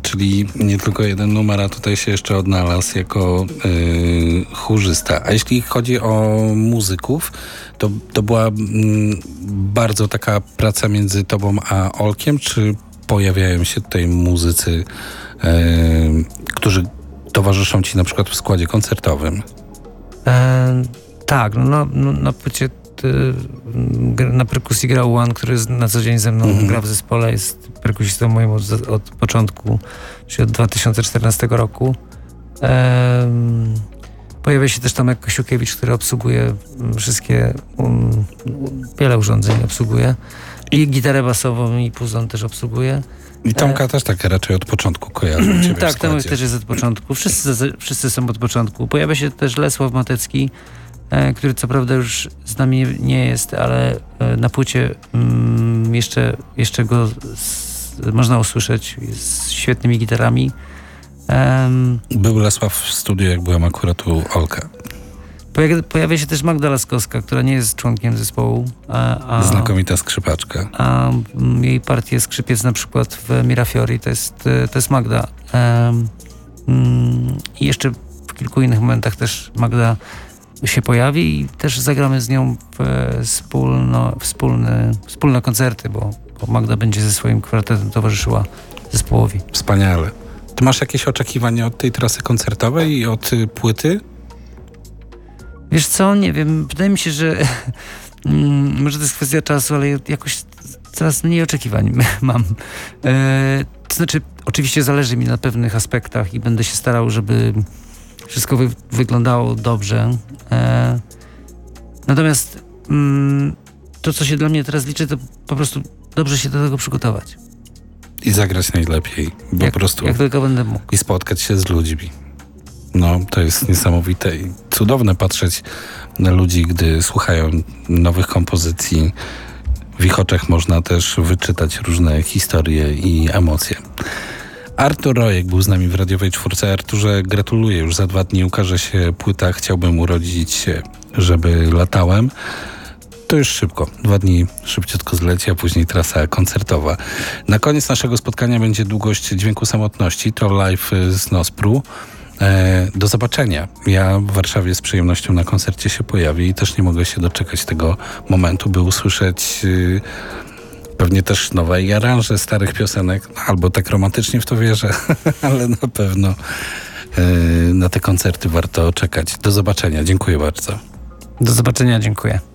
czyli nie tylko jeden numer, a tutaj się jeszcze odnalazł jako chórzysta. A jeśli chodzi o muzyków, to była bardzo taka praca między tobą a Olkiem, czy pojawiają się tutaj muzycy, którzy towarzyszą ci na przykład w składzie koncertowym? Tak, na płycie na perkusji grał One, który na co dzień ze mną gra w zespole, jest perkusistą moim od początku, czyli od 2014 roku. Pojawia się też Tomek Kosiukiewicz, który obsługuje wszystkie, wiele urządzeń obsługuje. I gitarę basową i puzon też obsługuje. I Tomka też tak raczej od początku kojarzy ciebie tak, Tomek też jest od początku. Wszyscy są od początku. Pojawia się też Lesław Matecki, który co prawda już z nami nie jest, ale na płycie jeszcze go można usłyszeć z świetnymi gitarami. Był Lesław w studiu, jak byłem akurat u Olka. Pojawia się też Magda Laskowska, która nie jest członkiem zespołu. Znakomita skrzypaczka. A jej partię skrzypiec na przykład w Mirafiori to jest Magda. I jeszcze w kilku innych momentach też Magda się pojawi i też zagramy z nią wspólne koncerty, bo Magda będzie ze swoim kwartetem towarzyszyła zespołowi. Wspaniale. Ty masz jakieś oczekiwania od tej trasy koncertowej i od płyty? Wiesz co, nie wiem, wydaje mi się, że może to jest kwestia czasu, ale jakoś coraz mniej oczekiwań mam. To znaczy, oczywiście zależy mi na pewnych aspektach i będę się starał, żeby wszystko wyglądało dobrze. Natomiast to, co się dla mnie teraz liczy, to po prostu dobrze się do tego przygotować. I zagrać najlepiej. Po prostu. Jak tylko będę mógł. I spotkać się z ludźmi. No, to jest niesamowite i cudowne patrzeć na ludzi, gdy słuchają nowych kompozycji. W ich oczach można też wyczytać różne historie i emocje. Artur Rojek był z nami w radiowej czwórce. Arturze, gratuluję. Już za 2 dni ukaże się płyta Chciałbym urodzić się, żeby latałem. To już szybko. 2 dni szybciutko zleci, a później trasa koncertowa. Na koniec naszego spotkania będzie Długość dźwięku samotności. To live z Nospru. Do zobaczenia. Ja w Warszawie z przyjemnością na koncercie się pojawię i też nie mogę się doczekać tego momentu, by usłyszeć pewnie też nowe i aranże starych piosenek, albo tak romantycznie w to wierzę, ale na pewno na te koncerty warto czekać. Do zobaczenia. Dziękuję bardzo. Do zobaczenia. Dziękuję.